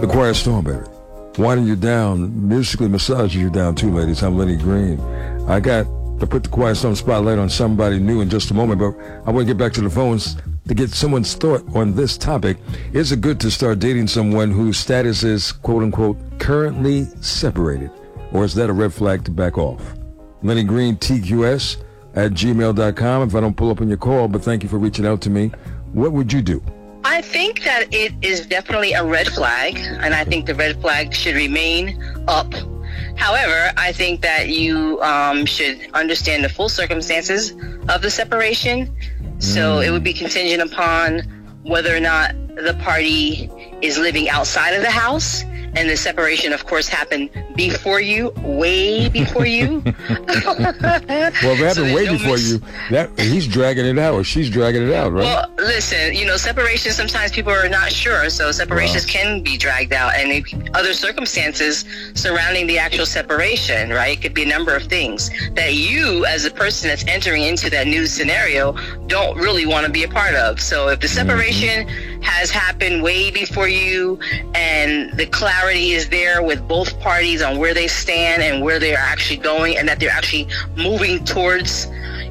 The Quiet Storm, baby. Winding you down, musically massaging you down too, ladies. I'm Lenny Green. I got to put the Quiet Storm spotlight on somebody new in just a moment, but I want to get back to the phones to get someone's thought on this topic. Is it good to start dating someone whose status is, quote-unquote, currently separated? Or is that a red flag to back off? Lenny Green, TQS at gmail.com. If I don't pull up on your call, but thank you for reaching out to me. What would you do? I think that it is definitely a red flag, and I think the red flag should remain up. However, I think that you should understand the full circumstances of the separation. So it would be contingent upon whether or not the party is living outside of the house. And the separation, of course, happened before you, way before you. Well, if it happened way before you, he's dragging it out or she's dragging it out, right? Well, listen, separation, sometimes people are not sure. So separations can be dragged out. And other circumstances surrounding the actual separation, right? It could be a number of things that you, as a person that's entering into that new scenario, don't really want to be a part of. So if the separation has happened way before you and the clarity is there with both parties on where they stand and where they're actually going and that they're actually moving towards,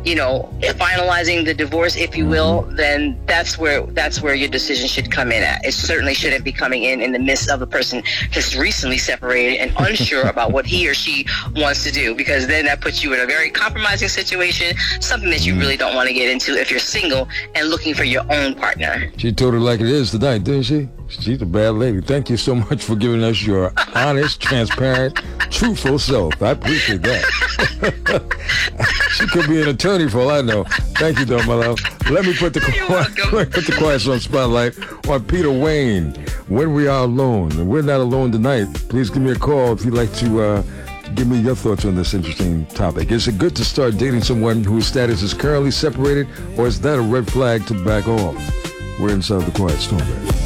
finalizing the divorce, if you will, then that's where your decision should come in at. It certainly shouldn't be coming in the midst of a person that's recently separated and unsure about what he or she wants to do, because then that puts you in a very compromising situation, something that you really don't want to get into if you're single and looking for your own partner. She told it like it is tonight, didn't she? She's a bad lady. Thank you so much for giving us your honest, transparent, truthful self. I appreciate that. She could be an attorney for all I know. Thank you, though, my love. Let me put the Quiet Storm spotlight on Peter Wayne. When we are alone, and we're not alone tonight, please give me a call if you'd like to give me your thoughts on this interesting topic. Is it good to start dating someone whose status is currently separated, or is that a red flag to back off? We're inside the Quiet Storm, baby.